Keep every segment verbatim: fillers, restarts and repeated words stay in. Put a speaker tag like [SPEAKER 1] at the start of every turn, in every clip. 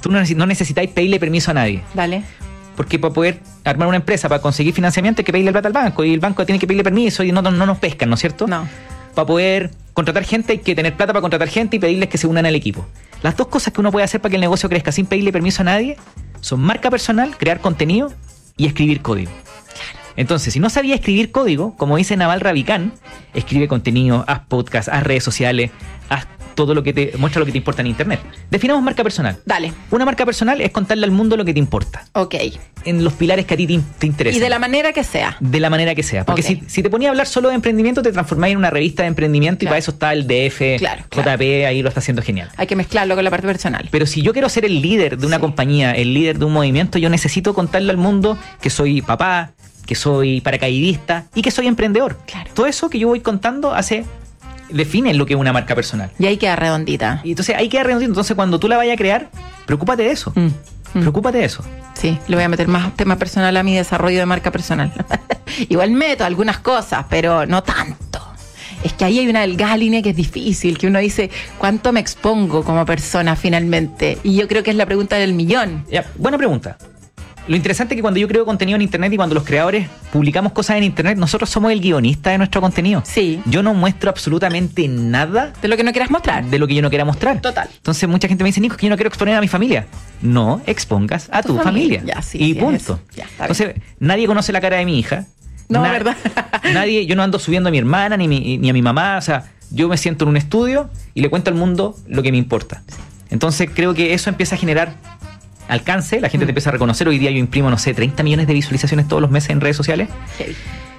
[SPEAKER 1] Tú no, neces- no necesitáis pedirle permiso a nadie.
[SPEAKER 2] Dale.
[SPEAKER 1] Porque para poder armar una empresa, para conseguir financiamiento, hay que pedirle plata al banco. Y el banco tiene que pedirle permiso y no, no, no nos pescan, ¿no es cierto?
[SPEAKER 2] No.
[SPEAKER 1] Para poder contratar gente hay que tener plata para contratar gente y pedirles que se unan al equipo. Las dos cosas que uno puede hacer para que el negocio crezca sin pedirle permiso a nadie son marca personal, crear contenido y escribir código. Entonces, si no sabía escribir código, como dice Naval Ravikant, escribe contenido, haz podcast, haz redes sociales, haz todo lo que te muestra lo que te importa en internet. Definamos marca personal.
[SPEAKER 2] Dale.
[SPEAKER 1] Una marca personal es contarle al mundo lo que te importa.
[SPEAKER 2] Ok.
[SPEAKER 1] En los pilares que a ti te, te interesan.
[SPEAKER 2] Y de la manera que sea.
[SPEAKER 1] De la manera que sea. Porque
[SPEAKER 2] Okay.
[SPEAKER 1] si, si te ponía a hablar solo de emprendimiento, te transformáis en una revista de emprendimiento.
[SPEAKER 2] Claro.
[SPEAKER 1] Y para eso está el D F,
[SPEAKER 2] Claro,
[SPEAKER 1] J P,
[SPEAKER 2] claro.
[SPEAKER 1] ahí lo está haciendo genial.
[SPEAKER 2] Hay que mezclarlo con la parte personal.
[SPEAKER 1] Pero si yo quiero ser el líder de una
[SPEAKER 2] Sí.
[SPEAKER 1] compañía, el líder de un movimiento, yo necesito contarle al mundo que soy papá, que soy paracaidista y que soy emprendedor.
[SPEAKER 2] Claro.
[SPEAKER 1] Todo eso que yo voy contando hace define lo que es una marca personal.
[SPEAKER 2] Y ahí queda redondita.
[SPEAKER 1] Y entonces ahí queda redondito. Entonces cuando tú la vayas a crear, preocúpate de eso.
[SPEAKER 2] Mm, mm.
[SPEAKER 1] Preocúpate de eso.
[SPEAKER 2] Sí, le voy a meter más tema personal a mi desarrollo de marca personal. Igual meto algunas cosas, pero no tanto. Es que ahí hay una delgada línea que es difícil, que uno dice, ¿cuánto me expongo como persona finalmente? Y yo creo que es la pregunta del millón.
[SPEAKER 1] Ya, buena pregunta. Lo interesante es que cuando yo creo contenido en internet y cuando los creadores publicamos cosas en internet, nosotros somos el guionista de nuestro contenido.
[SPEAKER 2] Sí.
[SPEAKER 1] Yo no muestro absolutamente nada
[SPEAKER 2] De lo que no quieras mostrar.
[SPEAKER 1] de lo que yo no quiera mostrar.
[SPEAKER 2] Total.
[SPEAKER 1] Entonces mucha gente me dice, Nico, que yo no quiero exponer a mi familia. No expongas a tu,
[SPEAKER 2] Tu
[SPEAKER 1] familia.
[SPEAKER 2] familia. Ya, sí,
[SPEAKER 1] y
[SPEAKER 2] sí,
[SPEAKER 1] punto.
[SPEAKER 2] es eso. Ya, está
[SPEAKER 1] Entonces, nadie conoce la cara de mi hija.
[SPEAKER 2] No, ¿verdad?
[SPEAKER 1] Nadie, yo no ando subiendo a mi hermana ni, mi- ni a mi mamá. O sea, yo me siento en un estudio y le cuento al mundo lo que me importa. Entonces creo que eso empieza a generar alcance, la gente
[SPEAKER 2] Mm.
[SPEAKER 1] te empieza a reconocer. Hoy día yo imprimo, no sé, treinta millones de visualizaciones todos los meses en redes sociales
[SPEAKER 2] Sí.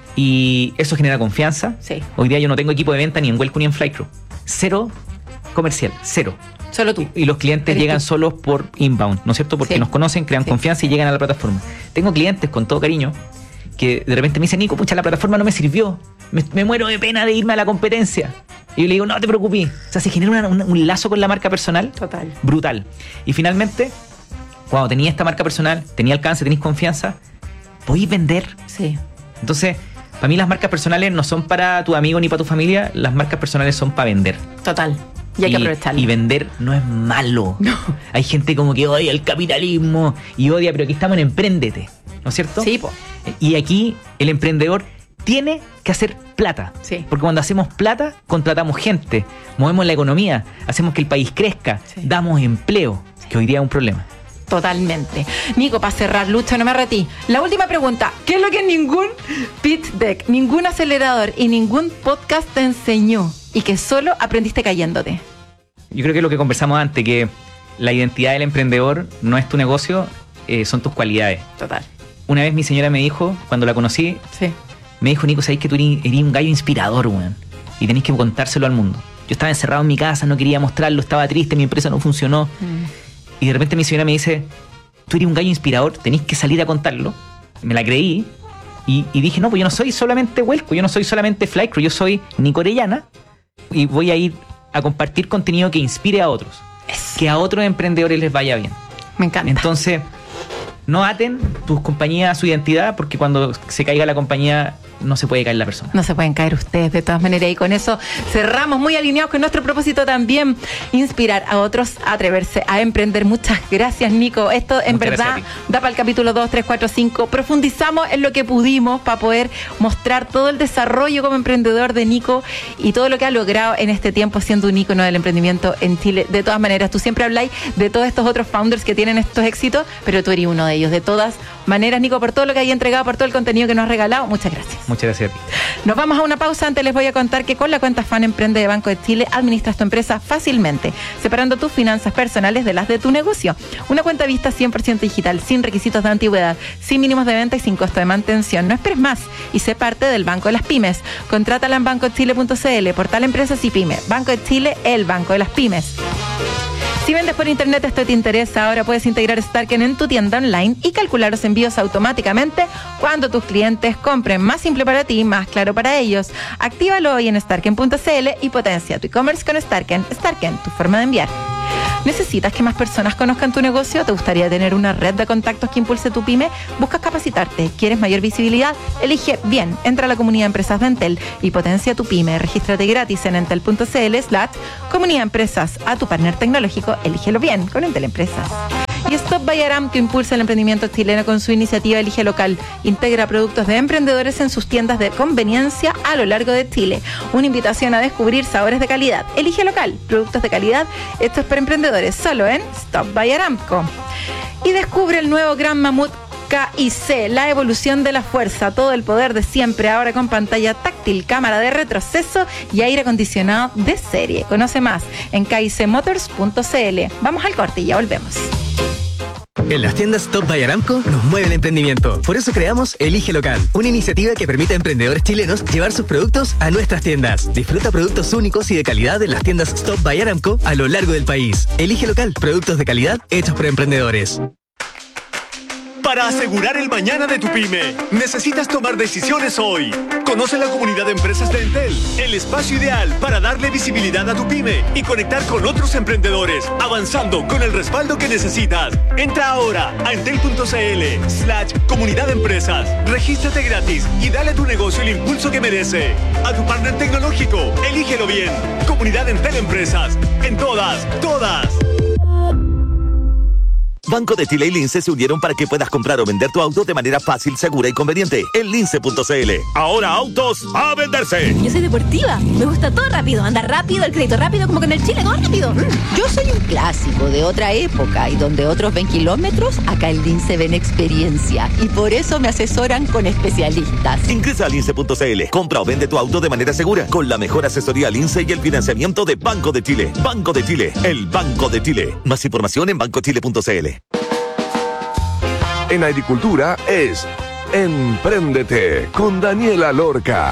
[SPEAKER 1] y eso genera confianza.
[SPEAKER 2] Sí.
[SPEAKER 1] Hoy día yo no tengo equipo de venta ni en Welcome ni en Flycrew. Cero comercial, cero.
[SPEAKER 2] Solo tú.
[SPEAKER 1] Y los clientes
[SPEAKER 2] Eres
[SPEAKER 1] llegan
[SPEAKER 2] tú.
[SPEAKER 1] solos por inbound, ¿no es cierto? Porque
[SPEAKER 2] Sí.
[SPEAKER 1] nos conocen, crean
[SPEAKER 2] Sí.
[SPEAKER 1] confianza y llegan a la plataforma. Tengo clientes con todo cariño que de repente me dicen, Nico, pucha, la plataforma no me sirvió. Me, me muero de pena de irme a la competencia. Y yo le digo, no te preocupes. O sea, se genera una- una- un lazo con la marca personal
[SPEAKER 2] Total.
[SPEAKER 1] brutal. Y finalmente, cuando tenía esta marca personal, tenía alcance, tenéis confianza, podéis vender.
[SPEAKER 2] Sí.
[SPEAKER 1] Entonces, para mí las marcas personales no son para tu amigo ni para tu familia, las marcas personales son para vender.
[SPEAKER 2] Total. Y hay que aprovecharlo.
[SPEAKER 1] Y vender no es malo.
[SPEAKER 2] No.
[SPEAKER 1] Hay gente como que odia el capitalismo y odia, pero aquí estamos en Emprendete, ¿no es cierto?
[SPEAKER 2] Sí, po.
[SPEAKER 1] Y aquí el emprendedor tiene que hacer plata.
[SPEAKER 2] Sí.
[SPEAKER 1] Porque cuando hacemos plata, contratamos gente, movemos la economía, hacemos que el país crezca,
[SPEAKER 2] Sí.
[SPEAKER 1] damos empleo, que hoy día es un problema.
[SPEAKER 2] Totalmente. Nico, para cerrar, Lucho, no me retí. La última pregunta. ¿Qué es lo que ningún pitch deck, ningún acelerador y ningún podcast te enseñó y que solo aprendiste cayéndote?
[SPEAKER 1] Yo creo que es lo que conversamos antes, que la identidad del emprendedor no es tu negocio, eh, son tus cualidades.
[SPEAKER 2] Total.
[SPEAKER 1] Una vez mi señora me dijo, cuando la conocí,
[SPEAKER 2] Sí.
[SPEAKER 1] me dijo, Nico, sabéis que tú eres, eres un gallo inspirador, weón. Y tenés que contárselo al mundo. Yo estaba encerrado en mi casa, no quería mostrarlo, estaba triste, mi empresa no funcionó.
[SPEAKER 2] Mm.
[SPEAKER 1] Y de repente mi señora me dice, tú eres un gallo inspirador, tenés que salir a contarlo. Me la creí y, y dije, no, pues yo no soy solamente Welco, yo no soy solamente Flycrew, yo soy Nico Orellana y voy a ir a compartir contenido que inspire a otros.
[SPEAKER 2] Eso.
[SPEAKER 1] Que a otros emprendedores les vaya bien.
[SPEAKER 2] Me encanta.
[SPEAKER 1] Entonces, no aten tus compañías a su identidad, porque cuando se caiga la compañía no se puede caer la persona.
[SPEAKER 2] No se pueden caer ustedes de todas maneras, y con eso cerramos muy alineados con nuestro propósito también, inspirar a otros a atreverse a emprender. Muchas gracias, Nico. Esto en
[SPEAKER 1] Muchas
[SPEAKER 2] verdad
[SPEAKER 1] gracias a
[SPEAKER 2] da para el capítulo dos, tres, cuatro, cinco. Profundizamos en lo que pudimos para poder mostrar todo el desarrollo como emprendedor de Nico y todo lo que ha logrado en este tiempo siendo un ícono del emprendimiento en Chile. De todas maneras, tú siempre habláis de todos estos otros founders que tienen estos éxitos, pero tú eres uno de ellos. De todas maneras, Nico, por todo lo que hay entregado, por todo el contenido que nos has regalado, muchas gracias.
[SPEAKER 1] Muchas gracias a ti.
[SPEAKER 2] Nos vamos a una pausa. Antes les voy a contar que con la cuenta Fan Emprende de Banco de Chile administras tu empresa fácilmente, separando tus finanzas personales de las de tu negocio. Una cuenta vista cien por ciento digital, sin requisitos de antigüedad, sin mínimos de venta y sin costo de mantención. No esperes más y sé parte del Banco de las Pymes. Contrátala en banco chile punto c l, portal Empresas y Pymes. Banco de Chile, el Banco de las Pymes. Si vendes por internet, esto te interesa, ahora puedes integrar Starken en tu tienda online y calcular los envíos automáticamente cuando tus clientes compren. Más simple para ti, más claro para ellos. Actívalo hoy en starken punto c l y potencia tu e-commerce con Starken. Starken, tu forma de enviar. ¿Necesitas que más personas conozcan tu negocio? ¿Te gustaría tener una red de contactos que impulse tu pyme? ¿Buscas capacitarte? ¿Quieres mayor visibilidad? Elige bien. Entra a la comunidad de empresas de Entel y potencia tu pyme. Regístrate gratis en entel punto c l slash comunidad empresas. A tu partner tecnológico, elígelo bien con Entel Empresas. Y Stop by Aramco impulsa el emprendimiento chileno con su iniciativa Elige Local. Integra productos de emprendedores en sus tiendas de conveniencia a lo largo de Chile. Una invitación a descubrir sabores de calidad. Elige Local, productos de calidad, esto es para emprendedores, solo en Stop by Aramco. Y descubre el nuevo Gran Mamut K I C, la evolución de la fuerza, todo el poder de siempre, ahora con pantalla táctil, cámara de retroceso y aire acondicionado de serie. Conoce más en k i c motors punto c l. Vamos al corte y ya volvemos.
[SPEAKER 3] En las tiendas Stop by Aramco nos mueve el emprendimiento. Por eso creamos Elige Local, una iniciativa que permite a emprendedores chilenos llevar sus productos a nuestras tiendas. Disfruta productos únicos y de calidad en las tiendas Stop by Aramco a lo largo del país. Elige Local, productos de calidad hechos por emprendedores.
[SPEAKER 4] Para asegurar el mañana de tu pyme, necesitas tomar decisiones hoy. Conoce la comunidad de empresas de Entel, el espacio ideal para darle visibilidad a tu pyme y conectar con otros emprendedores, avanzando con el respaldo que necesitas. Entra ahora a entel.cl slash comunidad de empresas. Regístrate gratis y dale a tu negocio el impulso que merece. A tu partner tecnológico, elígelo bien. Comunidad Entel Empresas. En todas, todas.
[SPEAKER 5] Banco de Chile y Lince se unieron para que puedas comprar o vender tu auto de manera fácil, segura y conveniente en lince punto c l. Ahora autos a venderse.
[SPEAKER 6] Yo soy deportiva, me gusta todo rápido, andar rápido, el crédito rápido, como que en el Chile todo rápido.
[SPEAKER 7] Yo soy un clásico de otra época y donde otros ven kilómetros, acá en Lince ven experiencia y por eso me asesoran con especialistas.
[SPEAKER 5] Ingresa a lince punto c l, compra o vende tu auto de manera segura con la mejor asesoría Lince y el financiamiento de Banco de Chile. Banco de Chile, el Banco de Chile. Más información en banco chile punto c l.
[SPEAKER 8] En agricultura es Empréndete con Daniela Lorca.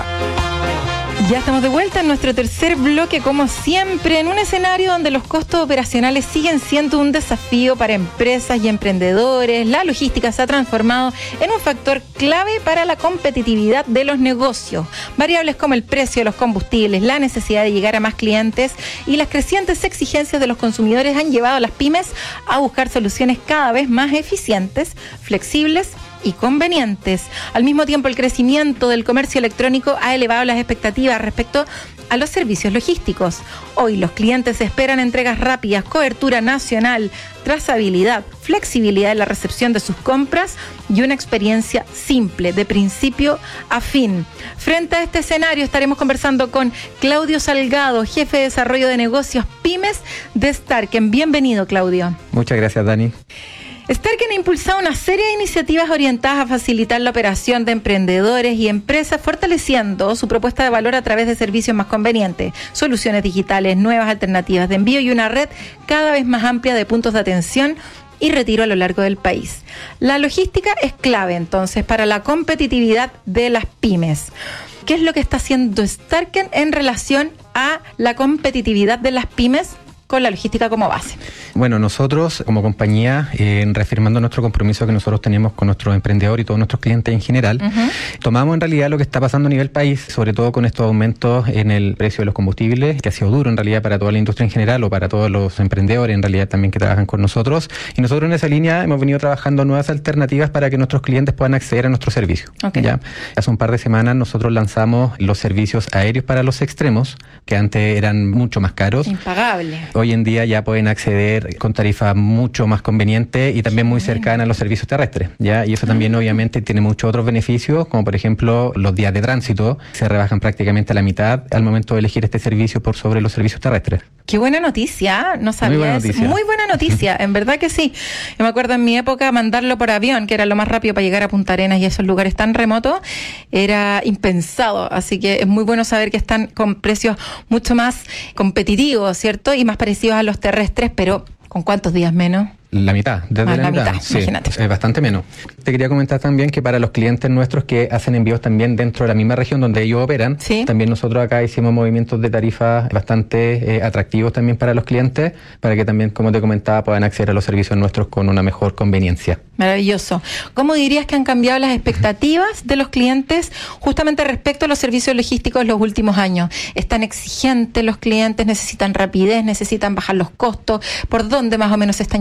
[SPEAKER 2] Ya estamos de vuelta en nuestro tercer bloque, como siempre, en un escenario donde los costos operacionales siguen siendo un desafío para empresas y emprendedores. La logística se ha transformado en un factor clave para la competitividad de los negocios. Variables como el precio de los combustibles, la necesidad de llegar a más clientes y las crecientes exigencias de los consumidores han llevado a las pymes a buscar soluciones cada vez más eficientes, flexibles y convenientes. Al mismo tiempo, el crecimiento del comercio electrónico ha elevado las expectativas respecto a los servicios logísticos. Hoy los clientes esperan entregas rápidas, cobertura nacional, trazabilidad, flexibilidad en la recepción de sus compras y una experiencia simple, de principio a fin. Frente a este escenario estaremos conversando con Claudio Salgado, jefe de desarrollo de negocios pymes de Starken. Bienvenido, Claudio.
[SPEAKER 9] Muchas gracias, Dani.
[SPEAKER 2] Starken ha impulsado una serie de iniciativas orientadas a facilitar la operación de emprendedores y empresas, fortaleciendo su propuesta de valor a través de servicios más convenientes, soluciones digitales, nuevas alternativas de envío y una red cada vez más amplia de puntos de atención y retiro a lo largo del país. La logística es clave, entonces, para la competitividad de las pymes. ¿Qué es lo que está haciendo Starken en relación a la competitividad de las pymes con la logística como base?
[SPEAKER 9] Bueno, nosotros como compañía, eh, reafirmando nuestro compromiso que nosotros tenemos con nuestros emprendedores y todos nuestros clientes en general, uh-huh. tomamos en realidad lo que está pasando a nivel país, sobre todo con estos aumentos en el precio de los combustibles, que ha sido duro en realidad para toda la industria en general o para todos los emprendedores en realidad también que trabajan con nosotros. Y nosotros en esa línea hemos venido trabajando nuevas alternativas para que nuestros clientes puedan acceder a nuestro servicio. Okay. ¿Ya? Hace un par de semanas nosotros lanzamos los servicios aéreos para los extremos, que antes eran mucho más caros.
[SPEAKER 2] Impagable.
[SPEAKER 9] Hoy en día ya pueden acceder con tarifas mucho más convenientes y también muy cercanas a los servicios terrestres, ¿ya? Y eso también obviamente tiene muchos otros beneficios, como por ejemplo los días de tránsito se rebajan prácticamente a la mitad al momento de elegir este servicio por sobre los servicios terrestres.
[SPEAKER 2] Qué buena noticia, no sabía.
[SPEAKER 9] Muy buena noticia.
[SPEAKER 2] Muy buena noticia, en verdad que sí. Yo me acuerdo en mi época mandarlo por avión, que era lo más rápido para llegar a Punta Arenas y esos lugares tan remotos, era impensado. Así que es muy bueno saber que están con precios mucho más competitivos, ¿cierto? Y más parecidos a los terrestres, pero ¿con cuántos días menos?
[SPEAKER 9] La mitad, desde
[SPEAKER 2] Más
[SPEAKER 9] la,
[SPEAKER 2] la
[SPEAKER 9] mitad,
[SPEAKER 2] mitad,
[SPEAKER 9] sí,
[SPEAKER 2] imagínate.
[SPEAKER 9] Es bastante menos. Te quería comentar también que para los clientes nuestros que hacen envíos también dentro de la misma región donde ellos operan, ¿sí? También nosotros acá hicimos movimientos de tarifas bastante eh, atractivos también para los clientes, para que también, como te comentaba, puedan acceder a los servicios nuestros con una mejor conveniencia.
[SPEAKER 2] Maravilloso. ¿Cómo dirías que han cambiado las expectativas de los clientes justamente respecto a los servicios logísticos en los últimos años? ¿Están exigentes los clientes? ¿Necesitan rapidez? ¿Necesitan bajar los costos? ¿Por dónde más o menos se están yendo?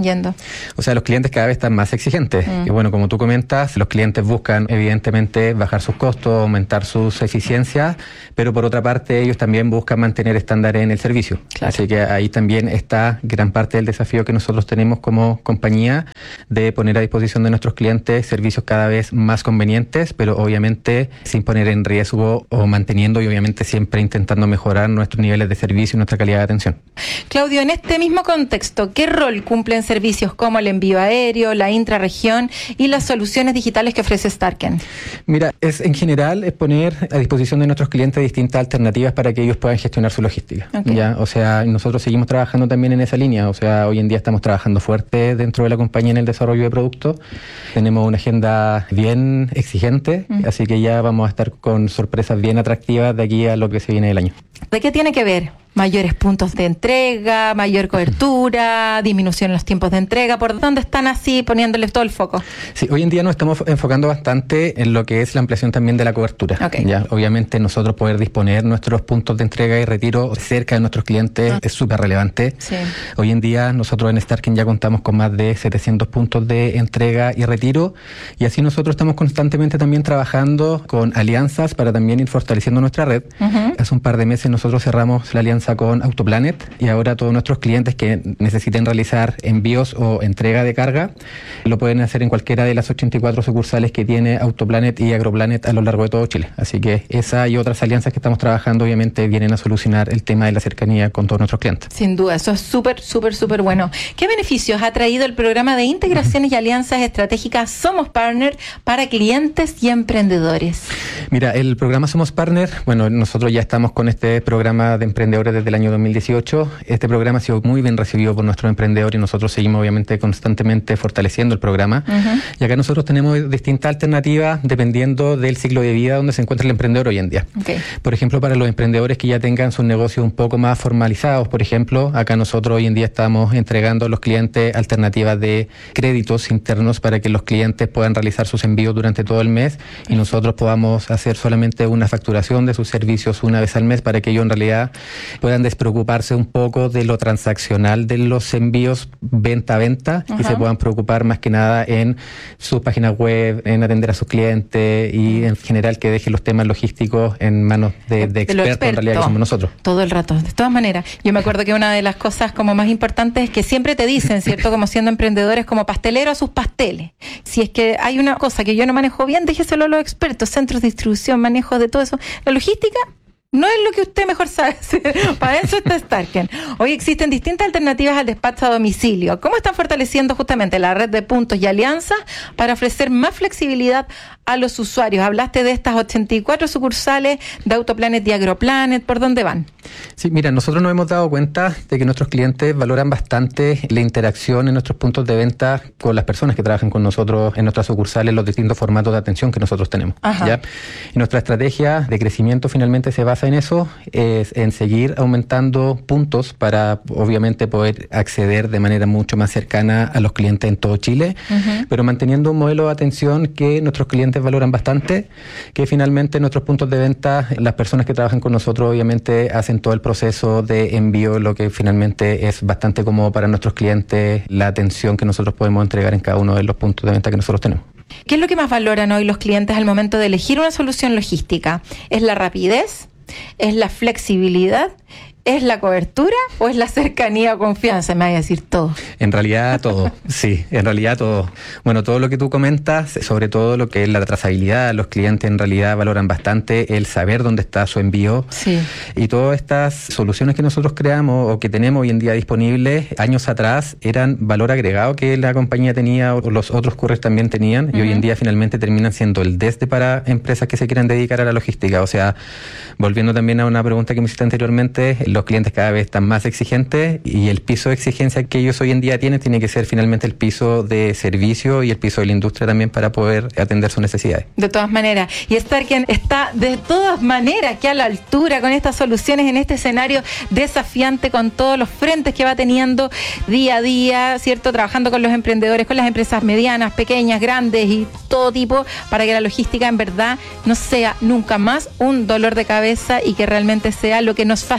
[SPEAKER 9] O sea, los clientes cada vez están más exigentes. Mm. Y bueno, como tú comentas, los clientes buscan evidentemente bajar sus costos, aumentar sus eficiencias, pero por otra parte ellos también buscan mantener estándares en el servicio. Claro. Así que ahí también está gran parte del desafío que nosotros tenemos como compañía de poner a disposición de nuestros clientes servicios cada vez más convenientes, pero obviamente sin poner en riesgo o manteniendo y obviamente siempre intentando mejorar nuestros niveles de servicio y nuestra calidad de atención.
[SPEAKER 2] Claudio, en este mismo contexto, ¿qué rol cumplen servicios como el envío aéreo, la intrarregión y las soluciones digitales que ofrece Starken?
[SPEAKER 9] Mira, es en general es poner a disposición de nuestros clientes distintas alternativas para que ellos puedan gestionar su logística. Okay. ¿Ya? O sea, nosotros seguimos trabajando también en esa línea. O sea, hoy en día estamos trabajando fuerte dentro de la compañía en el desarrollo de productos. Tenemos una agenda bien exigente, mm. así que ya vamos a estar con sorpresas bien atractivas de aquí a lo que se viene del año.
[SPEAKER 2] ¿De qué tiene que ver? Mayores puntos de entrega, mayor cobertura, disminución en los tiempos de entrega. ¿Por dónde están así poniéndoles todo el foco?
[SPEAKER 9] Sí, hoy en día nos estamos enfocando bastante en lo que es la ampliación también de la cobertura. Okay. Ya, obviamente nosotros poder disponer nuestros puntos de entrega y retiro cerca de nuestros clientes ah. es súper relevante. Sí. Hoy en día nosotros en Starken ya contamos con más de setecientos puntos de entrega y retiro, y así nosotros estamos constantemente también trabajando con alianzas para también ir fortaleciendo nuestra red. Uh-huh. Hace un par de meses nosotros cerramos la alianza con Autoplanet, y ahora todos nuestros clientes que necesiten realizar envíos o entrega de carga lo pueden hacer en cualquiera de las ochenta y cuatro sucursales que tiene Autoplanet y Agroplanet a lo largo de todo Chile. Así que esa y otras alianzas que estamos trabajando obviamente vienen a solucionar el tema de la cercanía con todos nuestros clientes.
[SPEAKER 2] Sin duda, eso es súper, súper, súper bueno. ¿Qué beneficios ha traído el programa de integraciones y alianzas estratégicas Somos Partner para clientes y emprendedores?
[SPEAKER 9] Mira, el programa Somos Partner, bueno, nosotros ya estamos con este programa de emprendedores desde el año dos mil dieciocho. Este programa ha sido muy bien recibido por nuestros emprendedores y nosotros seguimos obviamente constantemente fortaleciendo el programa. Uh-huh. Y acá nosotros tenemos distintas alternativas dependiendo del ciclo de vida donde se encuentra el emprendedor hoy en día. Okay. Por ejemplo, para los emprendedores que ya tengan sus negocios un poco más formalizados, por ejemplo, acá nosotros hoy en día estamos entregando a los clientes alternativas de créditos internos para que los clientes puedan realizar sus envíos durante todo el mes y nosotros podamos hacer solamente una facturación de sus servicios una vez al mes para que ellos en realidad puedan despreocuparse un poco de lo transaccional de los envíos venta a venta. Ajá. Y se puedan preocupar más que nada en sus páginas web, en atender a sus clientes y en general que dejen los temas logísticos en manos de, de expertos experto, en realidad que somos nosotros.
[SPEAKER 2] Todo el rato. De todas maneras, yo me acuerdo que una de las cosas como más importantes es que siempre te dicen, ¿cierto? Como siendo emprendedores, como pastelero a sus pasteles. Si es que hay una cosa que yo no manejo bien, déjeselo a los expertos, centros de distribución, manejo de todo eso. La logística no es lo que usted mejor sabe hacer. Para eso está Starken. Hoy existen distintas alternativas al despacho a domicilio. ¿Cómo están fortaleciendo justamente la red de puntos y alianzas para ofrecer más flexibilidad a los usuarios? Hablaste de estas ochenta y cuatro sucursales de Autoplanet y Agroplanet. ¿Por dónde van?
[SPEAKER 9] Sí, mira, nosotros nos hemos dado cuenta de que nuestros clientes valoran bastante la interacción en nuestros puntos de venta con las personas que trabajan con nosotros en nuestras sucursales, los distintos formatos de atención que nosotros tenemos. ¿Ya? Y nuestra estrategia de crecimiento finalmente se basa en eso, es en seguir aumentando puntos para obviamente poder acceder de manera mucho más cercana a los clientes en todo Chile, uh-huh. pero manteniendo un modelo de atención que nuestros clientes valoran bastante, que finalmente nuestros puntos de venta, las personas que trabajan con nosotros obviamente hacen todo el proceso de envío, lo que finalmente es bastante cómodo para nuestros clientes, la atención que nosotros podemos entregar en cada uno de los puntos de venta que nosotros tenemos.
[SPEAKER 2] ¿Qué es lo que más valoran hoy los clientes al momento de elegir una solución logística? ¿Es la rapidez? ¿Es la flexibilidad? ¿Es la cobertura o es la cercanía o confianza? Me voy a decir todo.
[SPEAKER 9] En realidad todo, sí, en realidad todo. Bueno, todo lo que tú comentas, sobre todo lo que es la trazabilidad, los clientes en realidad valoran bastante el saber dónde está su envío. Sí. Y todas estas soluciones que nosotros creamos o que tenemos hoy en día disponibles, años atrás eran valor agregado que la compañía tenía o los otros couriers también tenían, uh-huh. y hoy en día finalmente terminan siendo el desde para empresas que se quieran dedicar a la logística. O sea, volviendo también a una pregunta que me hiciste anteriormente, los clientes cada vez están más exigentes y el piso de exigencia que ellos hoy en día tienen tiene que ser finalmente el piso de servicio y el piso de la industria también para poder atender sus necesidades.
[SPEAKER 2] De todas maneras, y Starken está de todas maneras que a la altura con estas soluciones en este escenario desafiante con todos los frentes que va teniendo día a día, ¿cierto? Trabajando con los emprendedores, con las empresas medianas, pequeñas, grandes y todo tipo para que la logística en verdad no sea nunca más un dolor de cabeza y que realmente sea lo que nos facilite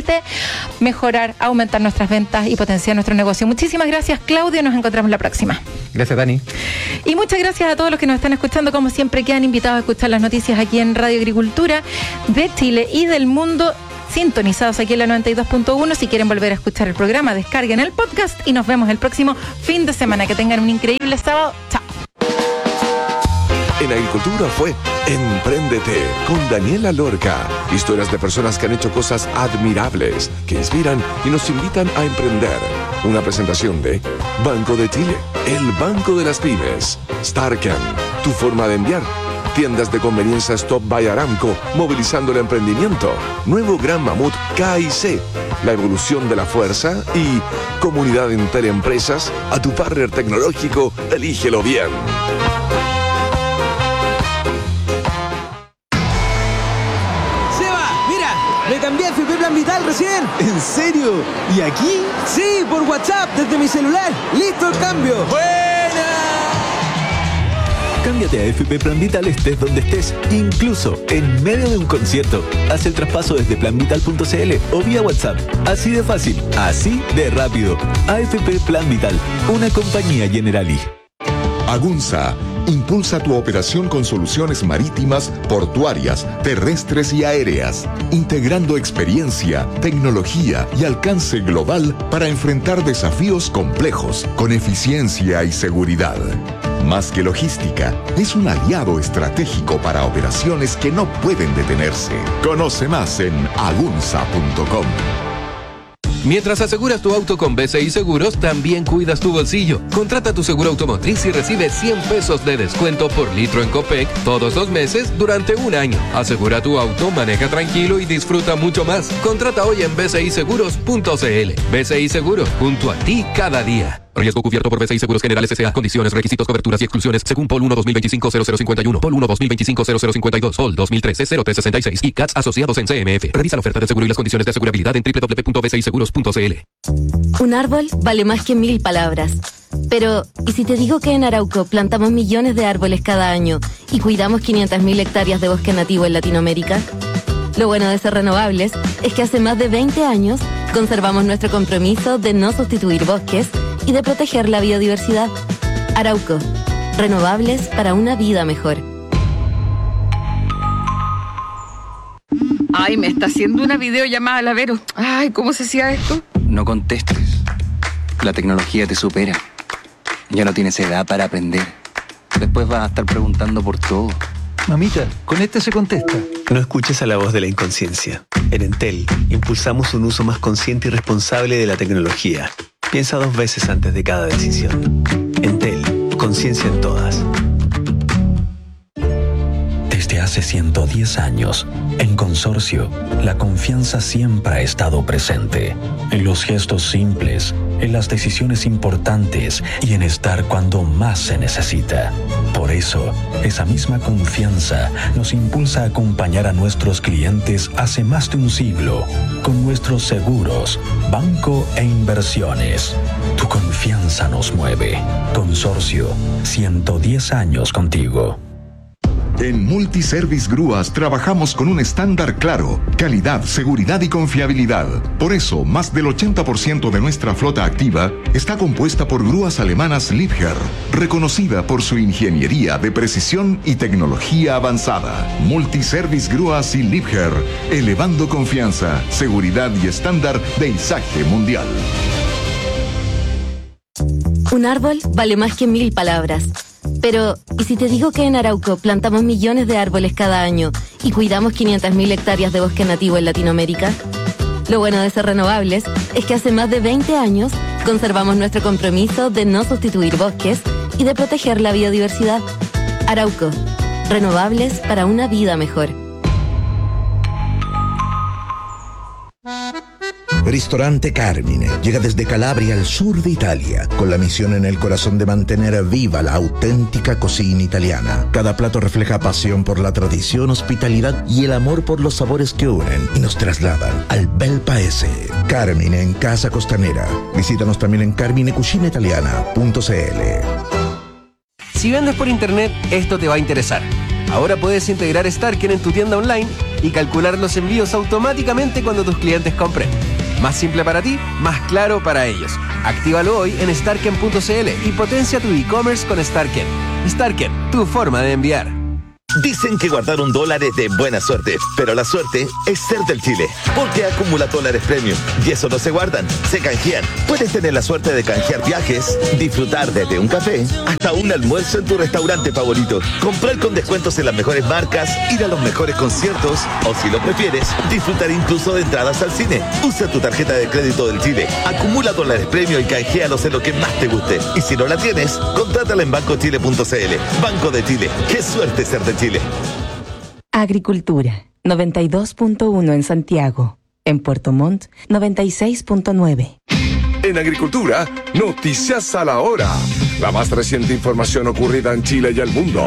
[SPEAKER 2] permite mejorar, aumentar nuestras ventas y potenciar nuestro negocio. Muchísimas gracias, Claudio. Nos encontramos la próxima.
[SPEAKER 9] Gracias, Dani.
[SPEAKER 2] Y muchas gracias a todos los que nos están escuchando. Como siempre, quedan invitados a escuchar las noticias aquí en Radio Agricultura de Chile y del mundo, sintonizados aquí en la noventa y dos punto uno. Si quieren volver a escuchar el programa, descarguen el podcast y nos vemos el próximo fin de semana. Que tengan un increíble sábado. Chao.
[SPEAKER 8] En Agricultura fue Empréndete con Daniela Lorca. Historias de personas que han hecho cosas admirables, que inspiran y nos invitan a emprender. Una presentación de Banco de Chile, el banco de las pymes. Starken, tu forma de enviar. Tiendas de conveniencia Stop by Aramco, movilizando el emprendimiento. Nuevo Gran Mamut K I C, la evolución de la fuerza. Y Comunidad Interempresas, a tu partner tecnológico, elígelo bien.
[SPEAKER 10] Me cambié a F P Plan Vital recién. ¿En serio? ¿Y aquí? Sí, por WhatsApp, desde mi celular. ¡Listo el cambio! ¡Buena!
[SPEAKER 11] Cámbiate a F P Plan Vital estés donde estés, incluso en medio de un concierto. Haz el traspaso desde plan vital punto c l o vía WhatsApp. Así de fácil, así de rápido. A F P Plan Vital, una compañía Generali.
[SPEAKER 12] Agunza impulsa tu operación con soluciones marítimas, portuarias, terrestres y aéreas, integrando experiencia, tecnología y alcance global para enfrentar desafíos complejos con eficiencia y seguridad. Más que logística, es un aliado estratégico para operaciones que no pueden detenerse. Conoce más en agunza punto com.
[SPEAKER 13] Mientras aseguras tu auto con B C I Seguros, también cuidas tu bolsillo. Contrata tu seguro automotriz y recibe cien pesos de descuento por litro en Copec todos los meses durante un año. Asegura tu auto, maneja tranquilo y disfruta mucho más. Contrata hoy en b c i seguros punto c l. B C I Seguros, junto a ti cada día. Riesgo cubierto por B C I Seguros Generales S A. Condiciones, requisitos, coberturas y exclusiones según P O L uno dos mil veinticinco cero cero cincuenta y uno, P O L uno dos mil veinticinco cero cero cincuenta y dos, P O L dos mil trece cero tres sesenta y seis y C A T S asociados en C M F. Revisa la oferta de seguro y las condiciones de asegurabilidad en doble u doble u doble u punto b c i seguros punto c l.
[SPEAKER 14] Un árbol vale más que mil palabras. Pero, ¿y si te digo que en Arauco plantamos millones de árboles cada año y cuidamos quinientas mil hectáreas de bosque nativo en Latinoamérica? Lo bueno de ser renovables es que hace más de veinte años conservamos nuestro compromiso de no sustituir bosques y de proteger la biodiversidad. Arauco, renovables para una vida mejor.
[SPEAKER 15] Ay, me está haciendo una videollamada la Vero. Ay, ¿cómo se hacía esto?
[SPEAKER 16] No contestes. La tecnología te supera. Ya no tienes edad para aprender. Después vas a estar preguntando por todo.
[SPEAKER 17] Mamita, con este se contesta.
[SPEAKER 18] No escuches a la voz de la inconsciencia. En Entel, impulsamos un uso más consciente y responsable de la tecnología. Piensa dos veces antes de cada decisión. Entel, conciencia en todas.
[SPEAKER 19] Desde hace ciento diez años, en Consorcio, la confianza siempre ha estado presente. En los gestos simples, en las decisiones importantes y en estar cuando más se necesita. Por eso, esa misma confianza nos impulsa a acompañar a nuestros clientes hace más de un siglo con nuestros seguros, banco e inversiones. Tu confianza nos mueve. Consorcio, ciento diez años contigo.
[SPEAKER 12] En Multiservice Grúas trabajamos con un estándar claro, calidad, seguridad y confiabilidad. Por eso, más del ochenta por ciento de nuestra flota activa está compuesta por grúas alemanas Liebherr, reconocida por su ingeniería de precisión y tecnología avanzada. Multiservice Grúas y Liebherr, elevando confianza, seguridad y estándar de izaje mundial.
[SPEAKER 14] Un árbol vale más que mil palabras. Pero, ¿y si te digo que en Arauco plantamos millones de árboles cada año y cuidamos quinientas mil hectáreas de bosque nativo en Latinoamérica? Lo bueno de ser renovables es que hace más de veinte años conservamos nuestro compromiso de no sustituir bosques y de proteger la biodiversidad. Arauco, renovables para una vida mejor.
[SPEAKER 20] Ristorante Carmine llega desde Calabria al sur de Italia, con la misión en el corazón de mantener viva la auténtica cocina italiana. Cada plato refleja pasión por la tradición, hospitalidad y el amor por los sabores que unen y nos trasladan al bel paese. Carmine en Casa Costanera. Visítanos también en carmine cucina italiana punto c l.
[SPEAKER 10] Si vendes por internet, esto te va a interesar. Ahora puedes integrar Starken en tu tienda online y calcular los envíos automáticamente cuando tus clientes compren.
[SPEAKER 21] Más simple para ti, más claro para ellos. Actívalo hoy en starken punto c l y potencia tu e-commerce con Starken. Starken, tu forma de enviar.
[SPEAKER 5] Dicen que guardar un dólar es de buena suerte, pero la suerte es ser del Chile, porque acumula dólares premium y eso no se guardan, se canjean. Puedes tener la suerte de canjear viajes, disfrutar desde un café hasta un almuerzo en tu restaurante favorito, comprar con descuentos en las mejores marcas, ir a los mejores conciertos o, si lo prefieres, disfrutar incluso de entradas al cine. Usa tu tarjeta de crédito del Chile, acumula dólares premium y canjealos en lo que más te guste. Y si no la tienes, contrátala en banco chile punto c l. Banco de Chile, qué suerte ser de Chile.
[SPEAKER 22] Agricultura, noventa y dos punto uno en Santiago. En Puerto Montt, noventa y seis punto nueve.
[SPEAKER 8] En Agricultura, noticias a la hora. La más reciente información ocurrida en Chile y el mundo.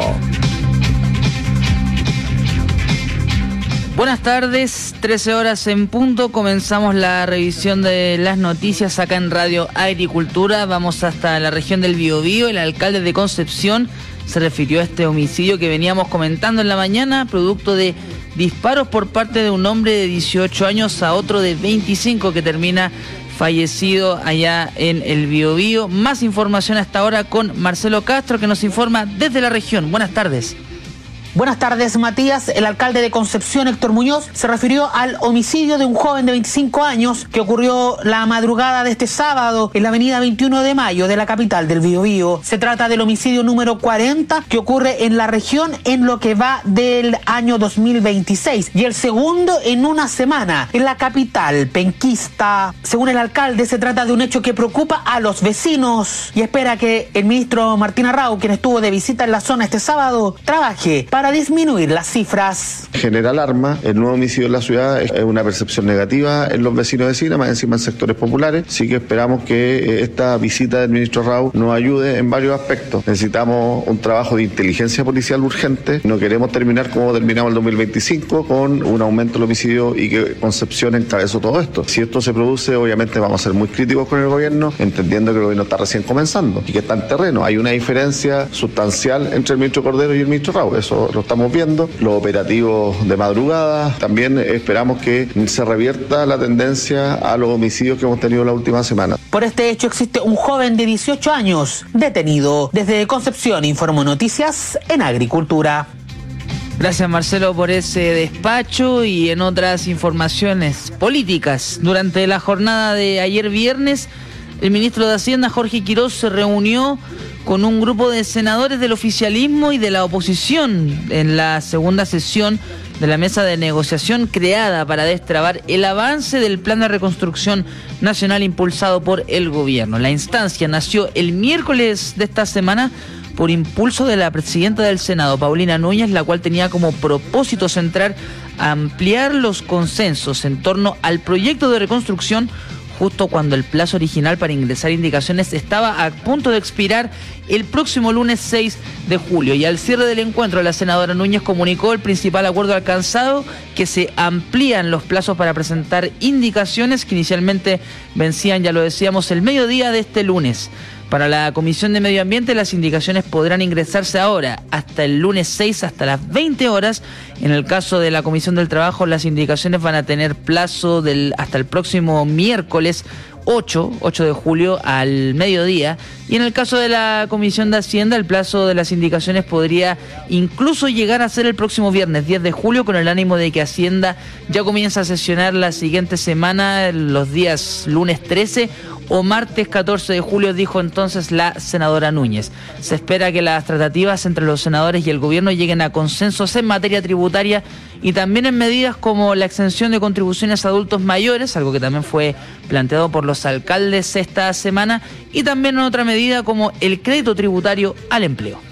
[SPEAKER 23] Buenas tardes, trece horas en punto. Comenzamos la revisión de las noticias acá en Radio Agricultura. Vamos hasta la región del Biobío. El alcalde de Concepción se refirió a este homicidio que veníamos comentando en la mañana, producto de disparos por parte de un hombre de dieciocho años a otro de veinticinco que termina fallecido allá en el Biobío. Más información hasta ahora con Marcelo Castro, que nos informa desde la región. Buenas tardes.
[SPEAKER 24] Buenas tardes, Matías. El alcalde de Concepción, Héctor Muñoz, se refirió al homicidio de un joven de veinticinco años que ocurrió la madrugada de este sábado en la avenida veintiuno de mayo de la capital del Biobío. Se trata del homicidio número cuarenta que ocurre en la región en lo que va del año dos mil veintiséis y el segundo en una semana en la capital penquista. Según el alcalde, se trata de un hecho que preocupa a los vecinos y espera que el ministro Martín Arrau, quien estuvo de visita en la zona este sábado, trabaje para para disminuir las cifras.
[SPEAKER 25] Genera alarma, el nuevo homicidio en la ciudad es una percepción negativa en los vecinos y vecinas, más encima en sectores populares, así que esperamos que esta visita del ministro Rau nos ayude en varios aspectos. Necesitamos un trabajo de inteligencia policial urgente, no queremos terminar como terminamos el dos mil veinticinco con un aumento del homicidio y que Concepción encabezó todo esto. Si esto se produce, obviamente vamos a ser muy críticos con el gobierno, entendiendo que el gobierno está recién comenzando y que está en terreno. Hay una diferencia sustancial entre el ministro Cordero y el ministro Rau, eso lo estamos viendo. Los operativos de madrugada, también esperamos que se revierta la tendencia a los homicidios que hemos tenido la última semana.
[SPEAKER 24] Por este hecho existe un joven de dieciocho años detenido. Desde Concepción informó Noticias en Agricultura.
[SPEAKER 23] Gracias, Marcelo, por ese despacho. Y en otras informaciones políticas, durante la jornada de ayer viernes, el ministro de Hacienda, Jorge Quiroz, se reunió con un grupo de senadores del oficialismo y de la oposición en la segunda sesión de la mesa de negociación creada para destrabar el avance del plan de reconstrucción nacional impulsado por el gobierno. La instancia nació el miércoles de esta semana por impulso de la presidenta del Senado, Paulina Núñez, la cual tenía como propósito centrar a ampliar los consensos en torno al proyecto de reconstrucción justo cuando el plazo original para ingresar indicaciones estaba a punto de expirar el próximo lunes seis de julio. Y al cierre del encuentro, la senadora Núñez comunicó el principal acuerdo alcanzado, que se amplían los plazos para presentar indicaciones que inicialmente vencían, ya lo decíamos, el mediodía de este lunes. Para la Comisión de Medio Ambiente, las indicaciones podrán ingresarse ahora hasta el lunes seis, hasta las veinte horas. En el caso de la Comisión del Trabajo, las indicaciones van a tener plazo del hasta el próximo miércoles ocho de julio al mediodía. Y en el caso de la Comisión de Hacienda, el plazo de las indicaciones podría incluso llegar a ser el próximo viernes diez de julio, con el ánimo de que Hacienda ya comienza a sesionar la siguiente semana, los días lunes trece o martes catorce de julio, dijo entonces la senadora Núñez. Se espera que las tratativas entre los senadores y el gobierno lleguen a consensos en materia tributaria y también en medidas como la exención de contribuciones a adultos mayores, algo que también fue planteado por los alcaldes esta semana, y también en otra medida como el crédito tributario al empleo.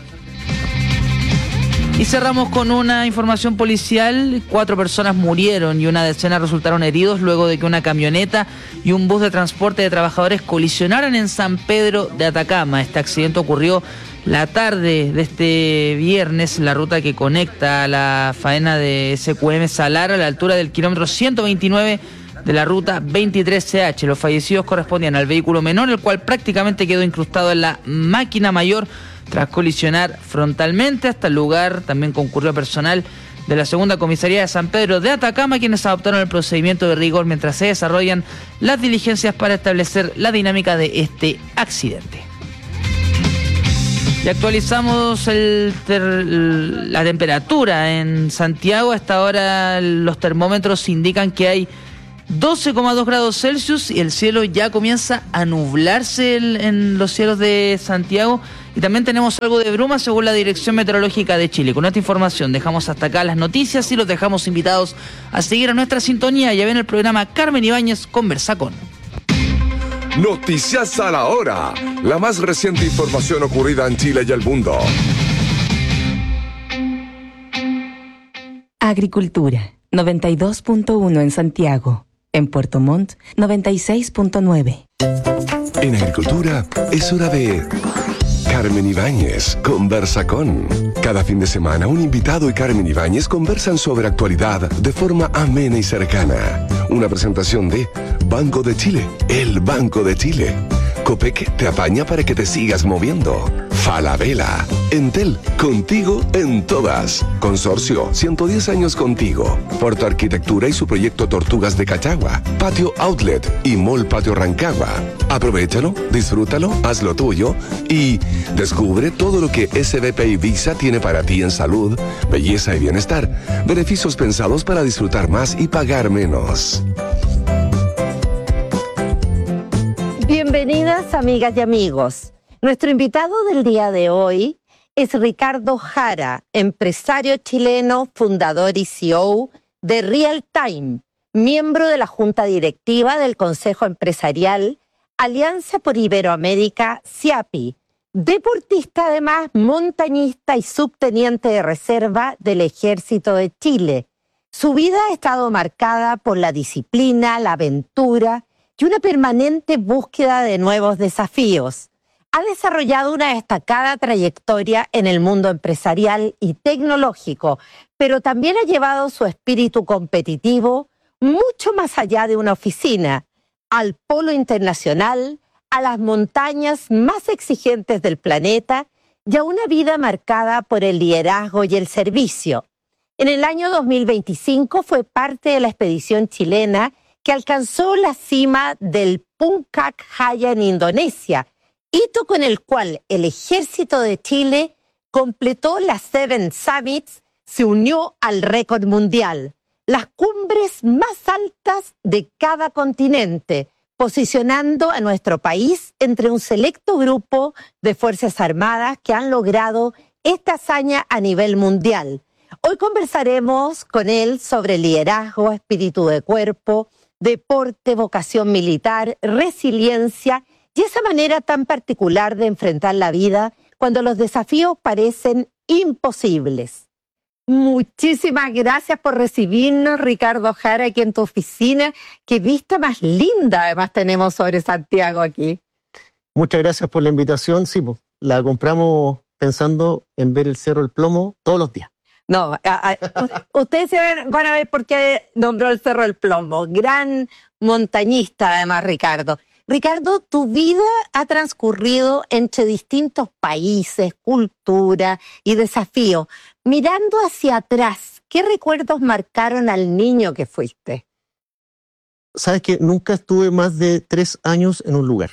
[SPEAKER 23] Y cerramos con una información policial. Cuatro personas murieron y una decena resultaron heridos luego de que una camioneta y un bus de transporte de trabajadores colisionaran en San Pedro de Atacama. Este accidente ocurrió la tarde de este viernes en la ruta que conecta a la faena de S Q M Salar a la altura del kilómetro ciento veintinueve de la ruta veintitrés C H. Los fallecidos correspondían al vehículo menor, el cual prácticamente quedó incrustado en la máquina mayor tras colisionar frontalmente. Hasta el lugar también concurrió personal de la segunda comisaría de San Pedro de Atacama, quienes adoptaron el procedimiento de rigor mientras se desarrollan las diligencias para establecer la dinámica de este accidente. Y actualizamos el ter, la temperatura en Santiago. Hasta ahora los termómetros indican que hay doce coma dos grados Celsius y el cielo ya comienza a nublarse el, en los cielos de Santiago. Y también tenemos algo de bruma según la Dirección Meteorológica de Chile. Con esta información dejamos hasta acá las noticias y los dejamos invitados a seguir a nuestra sintonía. Ya ven el programa Carmen Ibáñez Conversa Con.
[SPEAKER 8] Noticias a la hora. La más reciente información ocurrida en Chile y el mundo.
[SPEAKER 22] Agricultura, noventa y dos punto uno en Santiago. En Puerto Montt, noventa y seis punto nueve.
[SPEAKER 8] En Agricultura es hora de Carmen Ibáñez Conversa Con. Cada fin de semana un invitado y Carmen Ibáñez conversan sobre actualidad de forma amena y cercana. Una presentación de Banco de Chile, el Banco de Chile. Copec te apaña para que te sigas moviendo. Falabella, Entel, contigo en todas. Consorcio, ciento diez años contigo. Puerto Arquitectura y su proyecto Tortugas de Cachagua. Patio Outlet y Mall Patio Rancagua. Aprovechalo, disfrútalo, hazlo tuyo y descubre todo lo que S B P y Visa tiene para ti en salud, belleza y bienestar. Beneficios pensados para disfrutar más y pagar menos.
[SPEAKER 1] Bienvenidas, amigas y amigos. Nuestro invitado del día de hoy es Ricardo Jara, empresario chileno, fundador y C E O de Real Time, miembro de la Junta Directiva del Consejo Empresarial Alianza por Iberoamérica, SIAPI, deportista además, montañista y subteniente de reserva del Ejército de Chile. Su vida ha estado marcada por la disciplina, la aventura y una permanente búsqueda de nuevos desafíos. Ha desarrollado una destacada trayectoria en el mundo empresarial y tecnológico, pero también ha llevado su espíritu competitivo mucho más allá de una oficina, al polo internacional, a las montañas más exigentes del planeta y a una vida marcada por el liderazgo y el servicio. En el año dos mil veinticinco fue parte de la expedición chilena que alcanzó la cima del Puncak Jaya en Indonesia, hito con el cual el Ejército de Chile completó las Seven Summits, se unió al récord mundial, las cumbres más altas de cada continente, posicionando a nuestro país entre un selecto grupo de Fuerzas Armadas que han logrado esta hazaña a nivel mundial. Hoy conversaremos con él sobre liderazgo, espíritu de cuerpo, deporte, vocación militar, resiliencia y esa manera tan particular de enfrentar la vida cuando los desafíos parecen imposibles. Muchísimas gracias por recibirnos, Ricardo Jara, aquí en tu oficina. Qué vista más linda además tenemos sobre Santiago aquí.
[SPEAKER 3] Muchas gracias por la invitación. Sí, pues, la compramos pensando en ver el Cerro del Plomo todos los días.
[SPEAKER 1] No, a, a, ustedes se van, van a ver por qué nombró el Cerro del Plomo. Gran montañista además, Ricardo. Ricardo, tu vida ha transcurrido entre distintos países, cultura y desafíos. Mirando hacia atrás, ¿qué recuerdos marcaron al niño que fuiste?
[SPEAKER 3] Sabes que nunca estuve más de tres años en un lugar.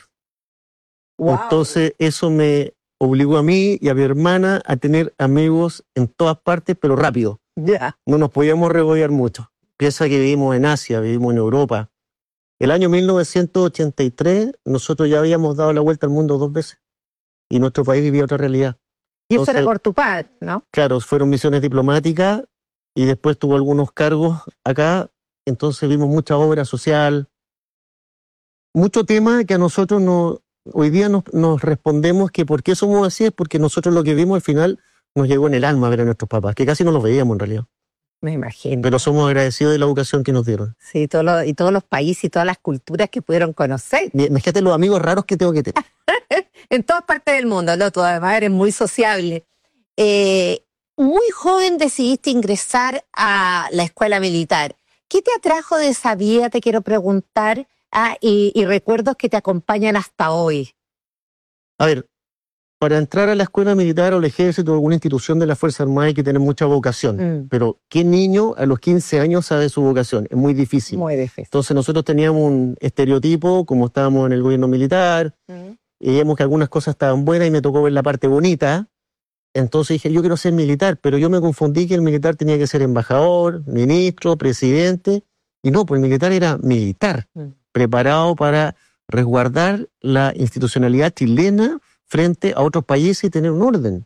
[SPEAKER 3] Wow. Entonces eso me obligó a mí y a mi hermana a tener amigos en todas partes, pero rápido.
[SPEAKER 1] Ya. Yeah.
[SPEAKER 3] No nos podíamos regodear mucho. Piensa que vivimos en Asia, vivimos en Europa. El año mil novecientos ochenta y tres nosotros ya habíamos dado la vuelta al mundo dos veces y nuestro país vivía otra realidad.
[SPEAKER 1] Y eso era por tu padre, ¿no?
[SPEAKER 3] Claro, fueron misiones diplomáticas y después tuvo algunos cargos acá, entonces vimos mucha obra social, mucho tema que a nosotros no, hoy día nos, nos respondemos que por qué somos así es porque nosotros lo que vimos al final nos llegó en el alma ver a nuestros papás, que casi no los veíamos en realidad.
[SPEAKER 1] Me imagino.
[SPEAKER 3] Pero somos agradecidos de la educación que nos dieron.
[SPEAKER 1] Sí, todo lo, y todos los países y todas las culturas que pudieron conocer.
[SPEAKER 3] Imagínate los amigos raros que tengo que tener.
[SPEAKER 1] En todas partes del mundo, ¿no? Tú además eres muy sociable. Eh, muy joven decidiste ingresar a la escuela militar. ¿Qué te atrajo de esa vida, te quiero preguntar, ah, y, y recuerdos que te acompañan hasta hoy?
[SPEAKER 3] A ver, para entrar a la escuela militar o al ejército o alguna institución de la Fuerza Armada hay que tener mucha vocación. Mm. Pero ¿qué niño a los quince años sabe su vocación? Es muy difícil.
[SPEAKER 1] Muy difícil.
[SPEAKER 3] Entonces nosotros teníamos un estereotipo, como estábamos en el gobierno militar, mm. y vimos que algunas cosas estaban buenas y me tocó ver la parte bonita. Entonces dije, yo quiero ser militar, pero yo me confundí que el militar tenía que ser embajador, ministro, presidente, y no, pues el militar era militar, mm. preparado para resguardar la institucionalidad chilena frente a otros países y tener un orden.